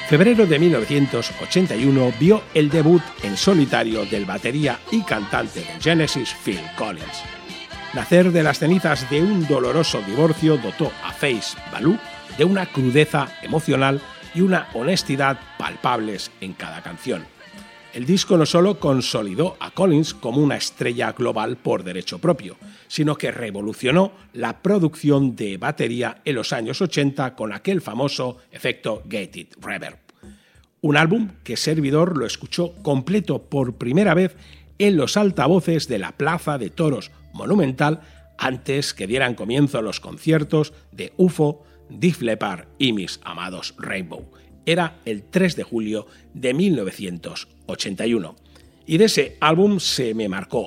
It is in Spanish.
Febrero de 1981 vio el debut en solitario del batería y cantante de Genesis, Phil Collins. Nacer de las cenizas de un doloroso divorcio dotó a Face Value de una crudeza emocional y una honestidad palpables en cada canción. El disco no solo consolidó a Collins como una estrella global por derecho propio, sino que revolucionó la producción de batería en los años 80 con aquel famoso efecto gated reverb. Un álbum que servidor lo escuchó completo por primera vez en los altavoces de la Plaza de Toros Monumental antes que dieran comienzo los conciertos de UFO, Def Leppard y mis amados Rainbow. Era el 3 de julio de 1981. Y de ese álbum se me marcó